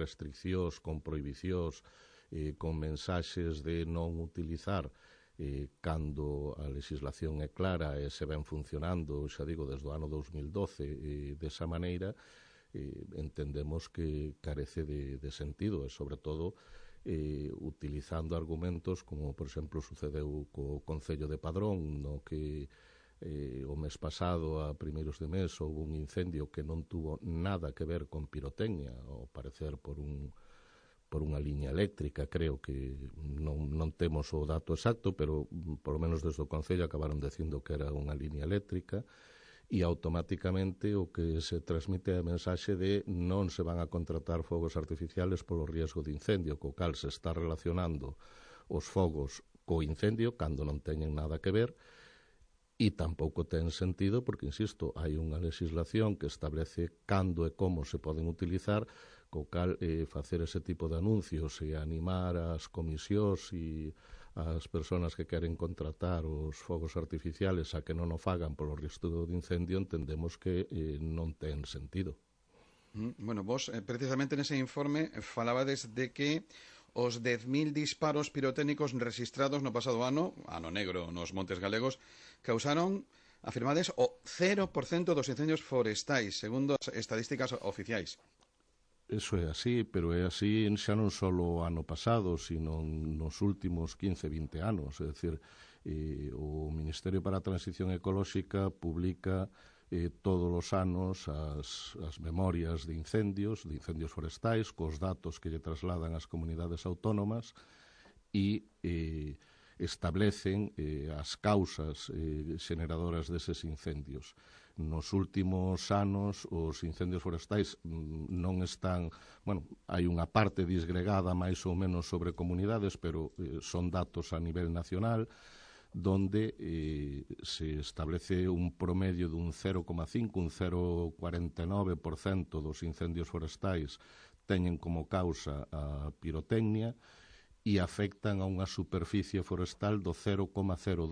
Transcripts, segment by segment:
restriccións, con prohibicións, con mensaxes de non utilizar cando a legislación é clara e se ven funcionando, xa digo, desde o ano 2012 desa maneira, entendemos que carece de sentido e, sobre todo, utilizando argumentos como, por exemplo, sucedeu co Concello de Padrón, no que o mes pasado, a primeiros de mes, houve un incendio que non tuvo nada que ver con pirotecnia, ao parecer por unha liña eléctrica, creo que non temos o dato exacto, pero por lo menos desde o Concello acabaron dicindo que era unha liña eléctrica, e automáticamente o que se transmite é a mensaxe de non se van a contratar fogos artificiales polo riesgo de incendio, co cal se está relacionando os fogos co incendio cando non teñen nada que ver. E tampouco ten sentido porque, insisto, hai unha legislación que establece cando e como se poden utilizar, co cal facer ese tipo de anuncios e animar as comisións e as persoas que queren contratar os fogos artificiales a que non o fagan polo risco de incendio, entendemos que non ten sentido. Bueno, vos precisamente nese informe falabades de que os 10.000 disparos pirotécnicos registrados no pasado ano negro nos Montes Galegos, causaron, afirmades, o 0% dos incendios forestais, segundo as estadísticas oficiais. Eso é así, pero é así xa non só o ano pasado, sino nos últimos 15-20 anos. É dicir, o Ministerio para a Transición Ecolóxica publica todos os anos as memorias de incendios forestais, cos datos que lle trasladan as comunidades autónomas e establecen as causas xeneradoras deses incendios. Nos últimos anos os incendios forestais non están, hai unha parte disgregada máis ou menos sobre comunidades, pero son datos a nivel nacional, donde se establece un promedio dun 0,5, un 0,49% dos incendios forestais teñen como causa a pirotecnia e afectan a unha superficie forestal do 0,02%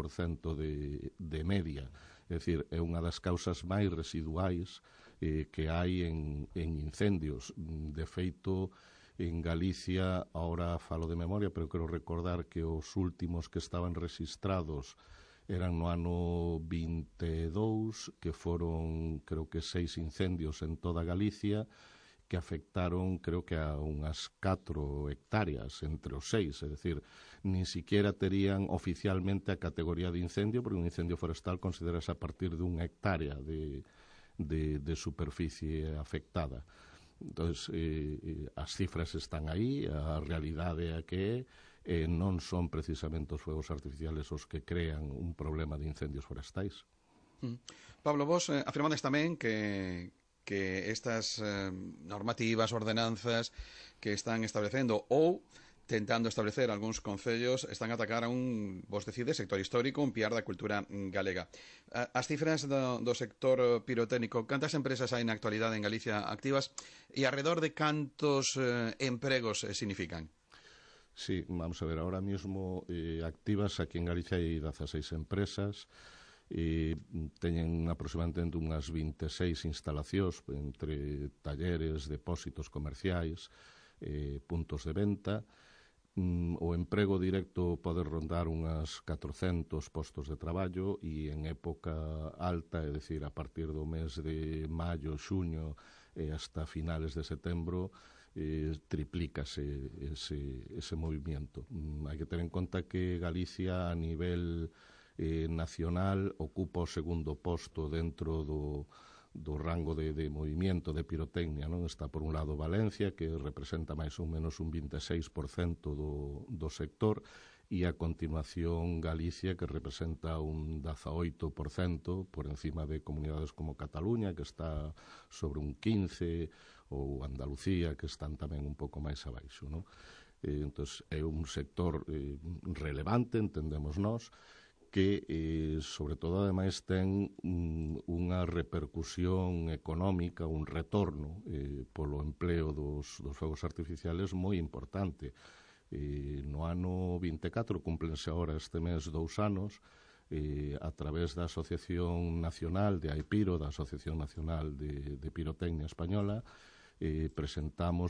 de media. É dicir, é unha das causas máis residuais que hai en incendios. De feito, en Galicia, ahora falo de memoria, pero quero recordar que os últimos que estaban registrados eran no ano 22, que foron, creo que 6 incendios en toda Galicia, que afectaron, creo que a unhas 4 hectáreas entre os 6, é dicir, ni siquiera terían oficialmente a categoría de incendio, porque un incendio forestal considerase a partir de unha hectárea de superficie afectada. Entón, as cifras están aí, a realidade é que non son precisamente os fogos artificiales os que crean un problema de incendios forestais. Pablo, vos afirmades tamén que estas normativas, ordenanzas que están establecendo ou tentando establecer algúns concellos están a atacar a vos decides, sector histórico, un piar da cultura galega. As cifras do sector pirotécnico, cantas empresas hai na actualidade en Galicia activas e alrededor de cantos empregos significan? Sí, vamos a ver, ahora mismo activas aquí en Galicia hai 16 empresas, teñen aproximadamente unhas 26 instalacións entre talleres, depósitos comerciais, puntos de venta. O emprego directo pode rondar unhas 400 postos de traballo e en época alta, é dicir, a partir do mes de maio, xuño e hasta finales de setembro, triplícase ese movimiento. Hai que ter en conta que Galicia a nivel nacional ocupa o segundo posto dentro do rango de movimiento de pirotecnia, non? Está por un lado Valencia, que representa máis ou menos un 26% do sector, e a continuación Galicia, que representa un 18% por encima de comunidades como Cataluña, que está sobre un 15%, ou Andalucía, que están tamén un pouco máis abaixo, non? Entón, é un sector relevante, entendemos nós, que, sobre todo, ademais, ten unha repercusión económica, un retorno polo empleo dos fogos artificiales moi importante. No ano 24, cúmplense agora este mes 2 anos, a través da Asociación Nacional de AIPIRO, da Asociación Nacional de Pirotecnia Española, presentamos